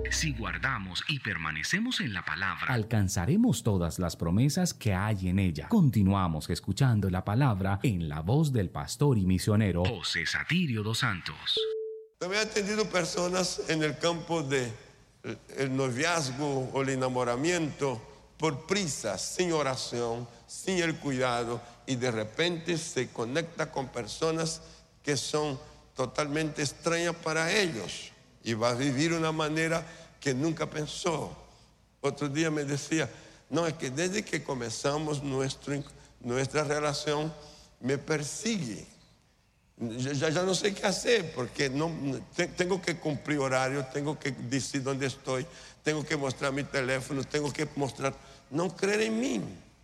Si guardamos y permanecemos en la palabra, alcanzaremos todas las promesas que hay en ella. Continuamos escuchando la palabra en la voz del pastor y misionero José Satirio dos Santos. También he atendido personas en el campo de el noviazgo o el enamoramiento por prisa, sin oración, sin el cuidado, y de repente se conecta con personas que son totalmente extrañas para ellos y va a vivir una manera que nunca pensó. Otro día me decía, no, es que desde que comenzamos nuestra relación me persigue. Ya no sé qué hacer porque tengo que cumplir horario, tengo que decir dónde estoy, tengo que mostrar mi teléfono, tengo que mostrar, no creer en mí.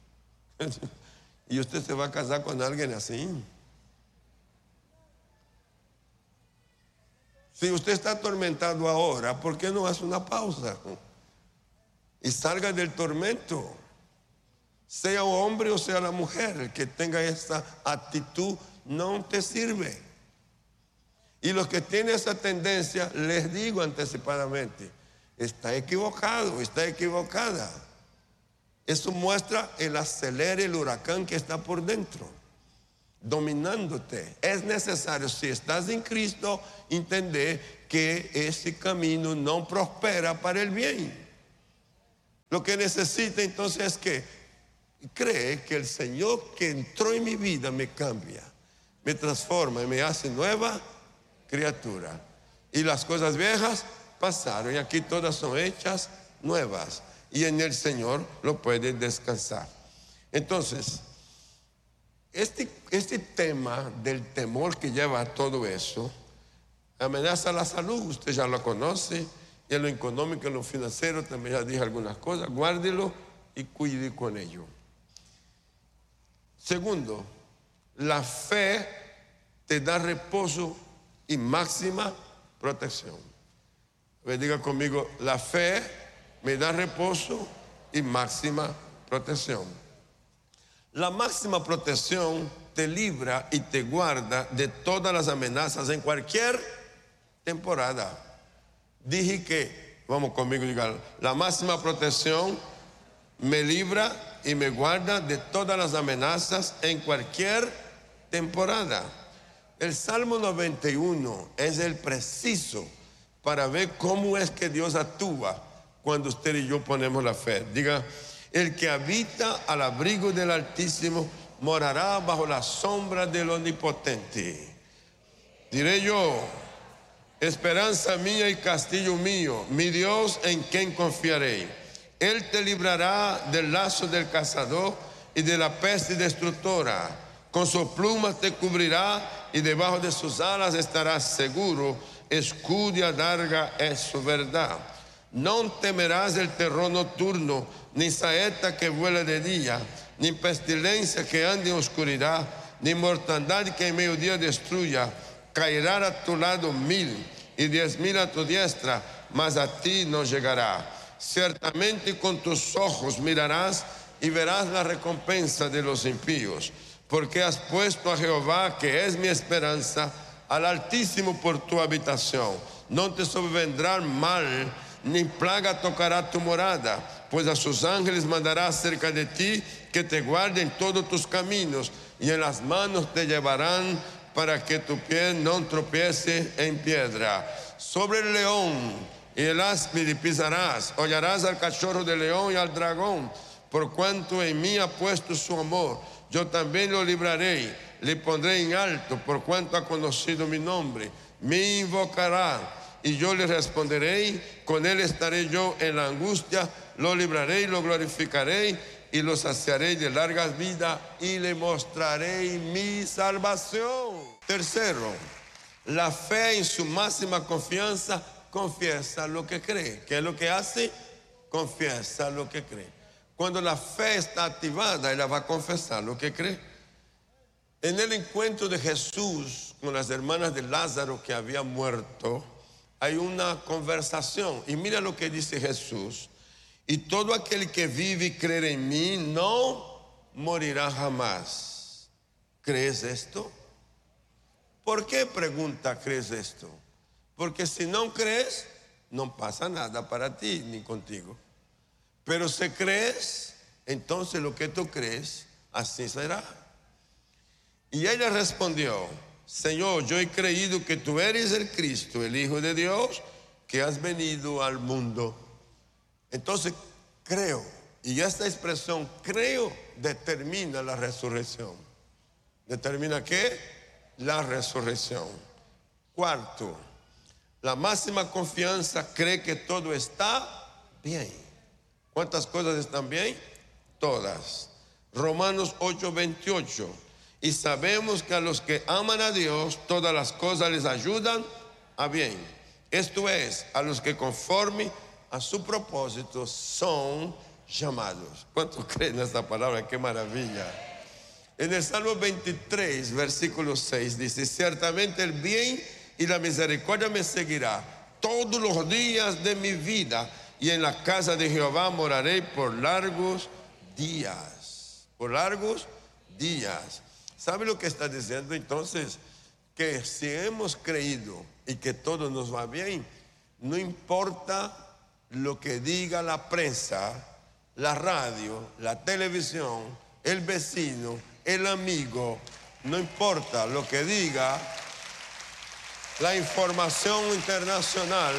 Y usted se va a casar con alguien así. Si usted está atormentado ahora, ¿por qué no hace una pausa? Y salga del tormento. Sea un hombre o sea la mujer, el que tenga esa actitud no te sirve. Y los que tienen esa tendencia, les digo anticipadamente, está equivocado, está equivocada. Eso muestra el acelere, el huracán que está por dentro, dominándote. Es necesario, si estás en Cristo, entender que ese camino no prospera para el bien. Lo que necesita entonces es que cree que el Señor que entró en mi vida me cambia, me transforma y me hace nueva criatura. Y las cosas viejas pasaron y aquí todas son hechas nuevas. Y en el Señor lo puede descansar. Entonces, este tema del temor que lleva a todo eso, amenaza la salud, usted ya lo conoce, y en lo económico, en lo financiero también ya dije algunas cosas, guárdelo y cuide con ello. Segundo, la fe te da reposo y máxima protección. A ver, diga conmigo, la fe me da reposo y máxima protección. La máxima protección te libra y te guarda de todas las amenazas en cualquier temporada. Dije que, vamos conmigo, diga, la máxima protección me libra y me guarda de todas las amenazas en cualquier temporada. El Salmo 91 es el preciso para ver cómo es que Dios actúa cuando usted y yo ponemos la fe. Diga, el que habita al abrigo del Altísimo morará bajo la sombra del Omnipotente. Diré yo, esperanza mía y castillo mío, mi Dios en quien confiaré. Él te librará del lazo del cazador y de la peste destructora. Con sus plumas te cubrirá y debajo de sus alas estarás seguro. Escudo y adarga es su verdad. No temerás el terror nocturno, ni saeta que vuela de día, ni pestilencia que ande en oscuridad, ni mortandad que en mediodía destruya. Caerá a tu lado 1000 y 10,000 a tu diestra, mas a ti no llegará. Ciertamente con tus ojos mirarás y verás la recompensa de los impíos, porque has puesto a Jehová, que es mi esperanza, al Altísimo por tu habitación. No te sobrevendrá mal, ni plaga tocará tu morada, pues a sus ángeles mandará cerca de ti, que te guarden todos tus caminos, y en las manos te llevarán para que tu pie no tropiece en piedra. Sobre el león y el áspide pisarás, hollarás al cachorro del león y al dragón, por cuanto en mí ha puesto su amor. Yo también lo libraré, le pondré en alto, por cuanto ha conocido mi nombre. Me invocará y yo le responderé, con él estaré yo en la angustia, lo libraré y lo glorificaré y lo saciaré de largas vidas y le mostraré mi salvación. Tercero, la fe en su máxima confianza confiesa lo que cree. ¿Qué es lo que hace? Confiesa lo que cree. Cuando la fe está activada, ella va a confesar lo que cree. En el encuentro de Jesús con las hermanas de Lázaro que había muerto, hay una conversación. Y mira lo que dice Jesús. Y todo aquel que vive y cree en mí no morirá jamás. ¿Crees esto? ¿Por qué pregunta crees esto? Porque si no crees, no pasa nada para ti ni contigo. Pero si crees, entonces lo que tú crees, así será. Y ella respondió: Señor, yo he creído que tú eres el Cristo, el Hijo de Dios, que has venido al mundo. Entonces, creo. Y esta expresión, creo, determina la resurrección. ¿Determina qué? La resurrección. Cuarto, la máxima confianza cree que todo está bien. ¿Cuántas cosas están bien? Todas. Romanos 8:28. Y sabemos que a los que aman a Dios, todas las cosas les ayudan a bien. Esto es, a los que conforme a su propósito son llamados. ¿Cuántos creen en esta palabra? ¡Qué maravilla! En el Salmo 23, versículo 6, dice: ciertamente el bien y la misericordia me seguirá todos los días de mi vida, y en la casa de Jehová moraré por largos días. Por largos días. ¿Sabe lo que está diciendo entonces? Que si hemos creído y que todo nos va bien, no importa lo que diga la prensa, la radio, la televisión, el vecino, el amigo, no importa lo que diga la información internacional,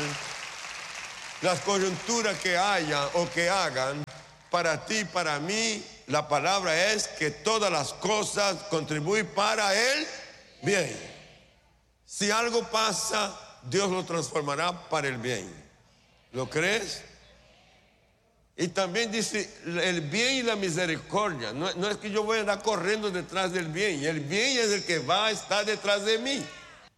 las coyunturas que haya o que hagan, para ti, para mí, la palabra es que todas las cosas contribuyen para el bien. Si algo pasa, Dios lo transformará para el bien. ¿Lo crees? Y también dice el bien y la misericordia. No es que yo voy a andar corriendo detrás del bien. El bien es el que va a estar detrás de mí.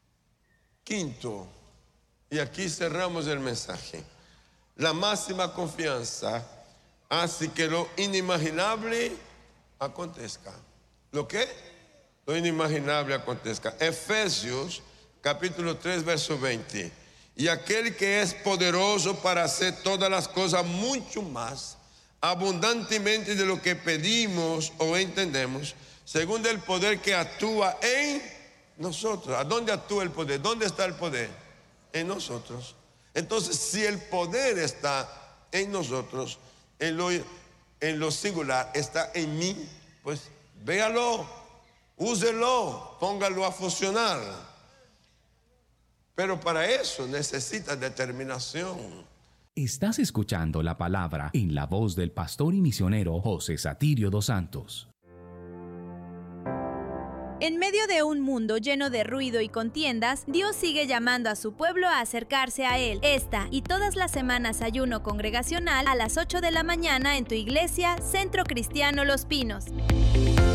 Quinto, y aquí cerramos el mensaje. La máxima confianza hace que lo inimaginable acontezca. ¿Lo qué? Lo inimaginable acontezca. Efesios capítulo 3, verso 20. Y aquel que es poderoso para hacer todas las cosas mucho más abundantemente de lo que pedimos o entendemos, según el poder que actúa en nosotros. ¿A dónde actúa el poder? ¿Dónde está el poder? En nosotros. Entonces, si el poder está en nosotros, en lo singular está en mí, pues véalo, úselo, póngalo a funcionar. Pero para eso necesita determinación. Estás escuchando la palabra en la voz del pastor y misionero José Satirio dos Santos. En medio de un mundo lleno de ruido y contiendas, Dios sigue llamando a su pueblo a acercarse a Él. Esta y todas las semanas ayuno congregacional a las 8 de la mañana en tu iglesia, Centro Cristiano Los Pinos.